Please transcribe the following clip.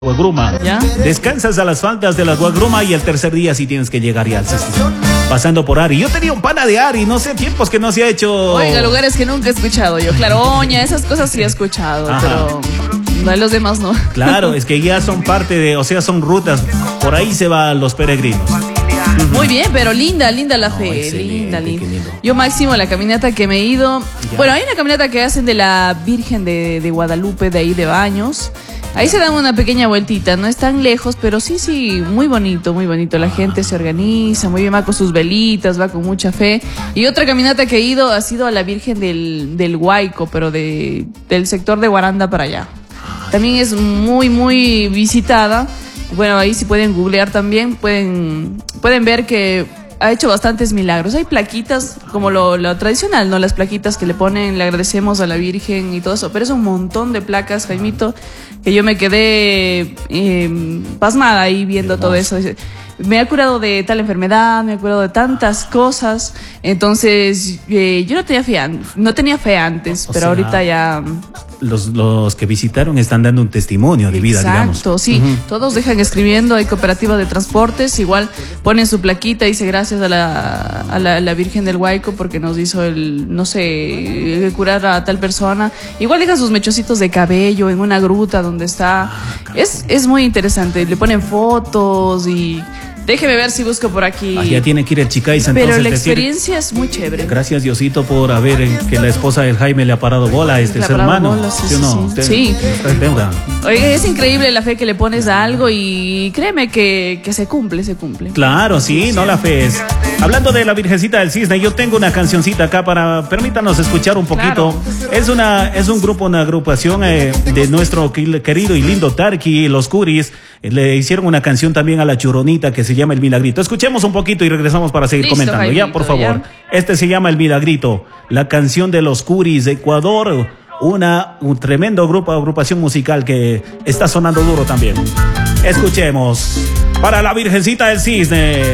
Guagruma. ¿Ya? Descansas a las faldas de la Guagruma y el tercer día sí tienes que llegar ya al Cisne. Pasando por Ari. Yo tenía un pana de Ari, no sé, tiempos que no se ha hecho. Oiga, lugares que nunca he escuchado yo. Claro, Oña, esas cosas sí he escuchado, Ajá. pero no, los demás no. Claro, es que ya son parte de, o sea, son rutas. Por ahí se van los peregrinos. Muy bien, pero linda la fe, excelente, linda. qué lindo. Yo máximo la caminata que me he ido. Ya. Bueno, hay una caminata que hacen de la Virgen de Guadalupe, de ahí de Baños. Ahí se dan una pequeña vueltita, no es tan lejos, pero sí, muy bonito, muy bonito. La gente se organiza, muy bien, va con sus velitas, va con mucha fe. Y otra caminata que he ido ha sido a la Virgen del Huayco, pero del sector de Guaranda para allá. También es muy visitada. Bueno, ahí si pueden googlear también, pueden ver que ha hecho bastantes milagros. Hay plaquitas, como lo tradicional, ¿no? Las plaquitas que le ponen, le agradecemos a la Virgen y todo eso. Pero es un montón de placas, Jaimito, que yo me quedé pasmada ahí viendo todo eso. Me ha curado de tal enfermedad, me ha curado de tantas cosas. Entonces, yo no tenía fe antes, pero sea, ahorita ya... Los que visitaron están dando un testimonio de vida, digamos. Exacto, sí. Todos dejan escribiendo, hay cooperativa de transportes, igual ponen su plaquita, dice gracias a la Virgen del Huayco porque nos hizo curar a tal persona. Igual dejan sus mechocitos de cabello en una gruta donde está. Es muy interesante, le ponen fotos y... Déjeme ver si busco por aquí. Ya tiene que ir el Chicaiza, pero entonces la decir, experiencia es muy chévere. gracias Diosito por haber que la esposa del Jaime le ha parado bola a este Le ha ser parado humano. bola, sí, ¿Sí o no? sí, sí. Usted es deuda. Oiga, es increíble la fe que le pones a algo y créeme que se cumple. Claro, sí, no la fe es. Hablando de la Virgencita del Cisne, yo tengo una cancioncita acá permítanos escuchar un poquito. Claro. Es un grupo, una agrupación de nuestro querido y lindo Tarqui, los Curis. Le hicieron una canción también a la Churonita que se llama El Milagrito. Escuchemos un poquito y regresamos para seguir comentando. Jaimito, Ya, por favor. ya. Este se llama El Milagrito, la canción de los Curis de Ecuador. Un tremendo agrupación musical que está sonando duro también. Escuchemos para la Virgencita del Cisne.